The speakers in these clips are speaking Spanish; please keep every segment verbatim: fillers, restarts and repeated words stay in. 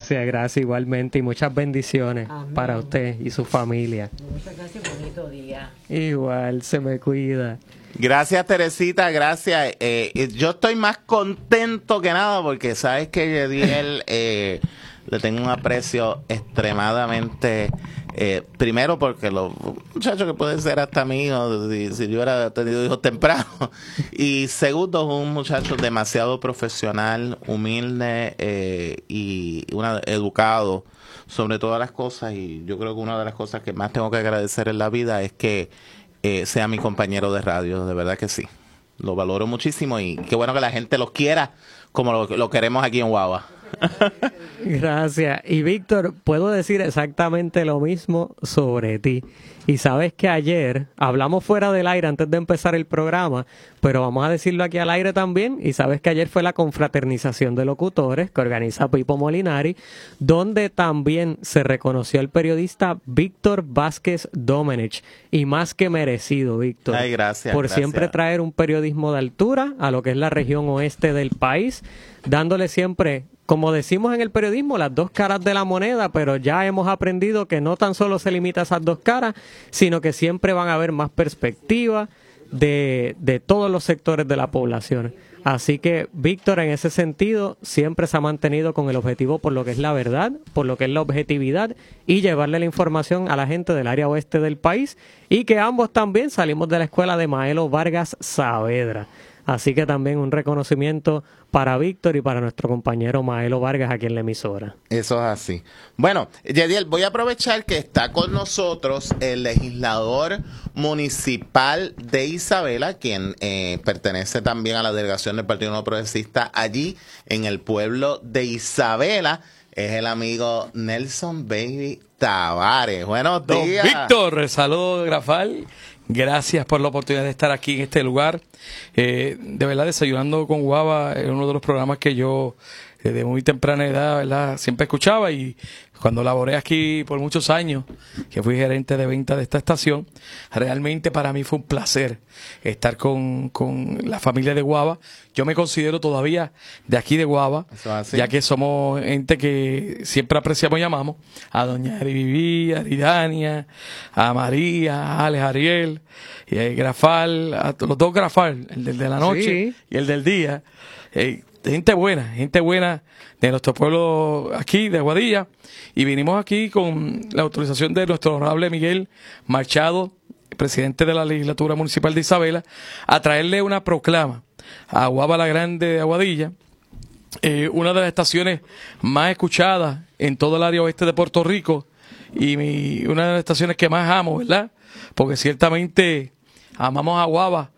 Gracias, gracias igualmente y muchas bendiciones Amén. Para usted y su familia. Muchas gracias, bonito día. Igual, se me cuida. Gracias, Teresita, gracias. Eh, yo estoy más contento que nada porque sabes que Yediel eh, le tengo un aprecio extremadamente... Eh, primero porque los muchachos que pueden ser hasta amigos si, si yo hubiera tenido hijos temprano, y segundo un muchacho demasiado profesional, humilde eh, y una, educado sobre todas las cosas, y yo creo que una de las cosas que más tengo que agradecer en la vida es que eh, sea mi compañero de radio, de verdad que sí, lo valoro muchísimo y qué bueno que la gente los quiera como lo, lo queremos aquí en Guagua. Gracias. Y Víctor, puedo decir exactamente lo mismo sobre ti. Y sabes que ayer hablamos fuera del aire antes de empezar el programa, pero vamos a decirlo aquí al aire también. Y sabes que ayer fue la confraternización de locutores que organiza Pipo Molinari, donde también se reconoció al periodista Víctor Vázquez Domenech. Y más que merecido, Víctor. Ay, gracias. Por gracias. siempre traer un periodismo de altura a lo que es la región oeste del país, dándole siempre, como decimos en el periodismo, las dos caras de la moneda, pero ya hemos aprendido que no tan solo se limita a esas dos caras, sino que siempre van a haber más perspectivas de, de todos los sectores de la población. Así que Víctor, en ese sentido, siempre se ha mantenido con el objetivo por lo que es la verdad, por lo que es la objetividad y llevarle la información a la gente del área oeste del país, y que ambos también salimos de la escuela de Maelo Vargas Saavedra. Así que también un reconocimiento para Víctor y para nuestro compañero Maelo Vargas aquí en la emisora. Eso es así. Bueno, Yediel, voy a aprovechar que está con nosotros el legislador municipal de Isabela, quien eh, pertenece también a la delegación del Partido Nuevo Progresista allí en el pueblo de Isabela. Es el amigo Nelson Baby Tavares. Buenos Don días. Víctor, saludos, Grafal. Gracias por la oportunidad de estar aquí en este lugar. Eh, de verdad, Desayunando con Guava es uno de los programas que yo desde muy temprana edad, ¿verdad?, siempre escuchaba, y cuando laboré aquí por muchos años, que fui gerente de venta de esta estación, realmente para mí fue un placer estar con, con la familia de Guava. Yo me considero todavía de aquí de Guava, ya que somos gente que siempre apreciamos y amamos a doña Vivi, a Ridania, a María, a Alex Ariel, y a Grafal, a los dos Grafal, el del de la noche Sí. y el del día. Eh, gente buena, gente buena de nuestro pueblo aquí, de Aguadilla, y vinimos aquí con la autorización de nuestro honorable Miguel Machado, presidente de la legislatura municipal de Isabela, a traerle una proclama a Guava la Grande de Aguadilla, eh, una de las estaciones más escuchadas en todo el área oeste de Puerto Rico, y mi, una de las estaciones que más amo, ¿verdad? Porque ciertamente amamos a Guava,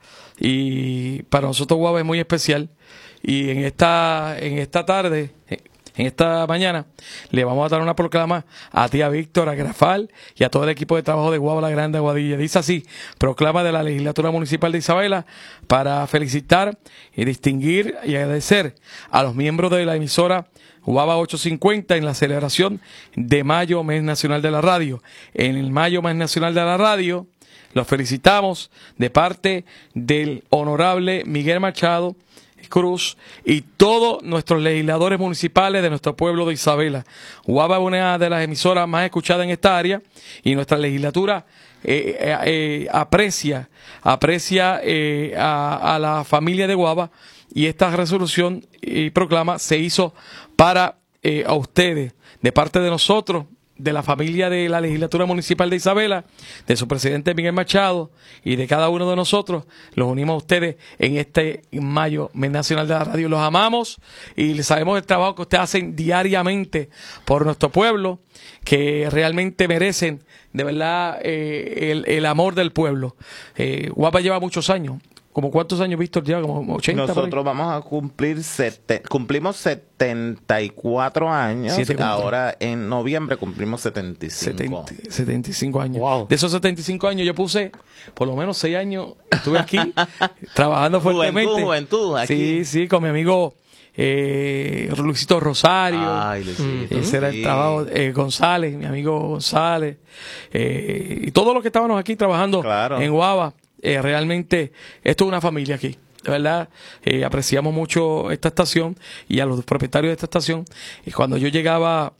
y para nosotros Guava es muy especial. Y en esta, en esta tarde, en esta mañana, le vamos a dar una proclama a tía Víctor, a Grafal y a todo el equipo de trabajo de Guava la Grande Aguadilla. Dice así: proclama de la legislatura municipal de Isabela para felicitar y distinguir y agradecer a los miembros de la emisora Guava ochocientos cincuenta en la celebración de Mayo, Mes Nacional de la Radio. En el Mayo, Mes Nacional de la Radio, los felicitamos de parte del honorable Miguel Machado Cruz y todos nuestros legisladores municipales de nuestro pueblo de Isabela. Guava es una de las emisoras más escuchadas en esta área, y nuestra legislatura eh, eh, eh, aprecia aprecia eh, a, a la familia de Guava, y esta resolución y proclama se hizo para eh, a ustedes, de parte de nosotros, de la familia de la legislatura municipal de Isabela, de su presidente Miguel Machado y de cada uno de nosotros. Los unimos a ustedes en este Mayo, Mes Nacional de la Radio. Los amamos y les sabemos el trabajo que ustedes hacen diariamente por nuestro pueblo, que realmente merecen de verdad eh, el, el amor del pueblo. Eh, Guapa lleva muchos años. ¿Como cuántos años, Víctor, lleva? ¿Como ochenta? Nosotros vamos a cumplir, sete, cumplimos setenta y cuatro años. setenta. Ahora en noviembre cumplimos setenta y cinco. setenta, setenta y cinco años. Wow. De esos setenta y cinco años yo puse por lo menos seis años, estuve aquí trabajando fuertemente. Juventud, juventud, aquí. Sí, sí, con mi amigo eh, Luisito Rosario. Ay, Luisito, Ese era el sí. trabajo. Eh, González, mi amigo González. Eh, y todos los que estábamos aquí trabajando Claro. en Guava. Eh, realmente, esto es una familia aquí. De verdad, eh, apreciamos mucho esta estación y a los propietarios de esta estación. Y cuando yo llegaba